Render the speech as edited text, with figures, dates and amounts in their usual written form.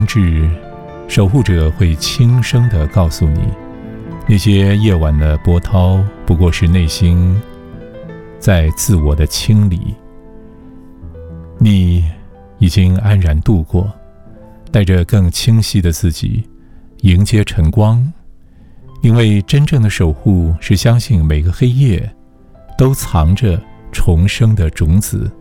至，守护者会轻声地告诉你，那些夜晚的波涛不过是内心在自我的清理。你已经安然度过，带着更清晰的自己迎接晨光。因为真正的守护是相信每个黑夜都藏着重生的种子。